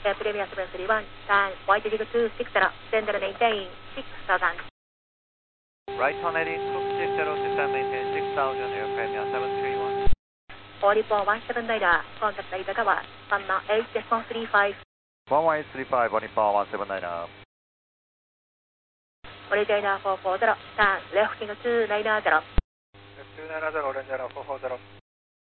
Premier 731, turn White Dig 260, send and maintain 6000. Right on heading 260, descend maintain 6000, Air Premier 731. 44179, contact Narita Tower, 118.35. 11835, 118.179. Originator 440, turn left King 290. Left 290, Originator 440.